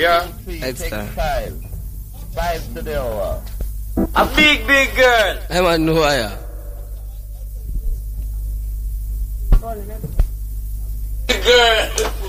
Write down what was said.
yeah? Extra. Five to the hour. A big, big girl. I want to know why. Big girl.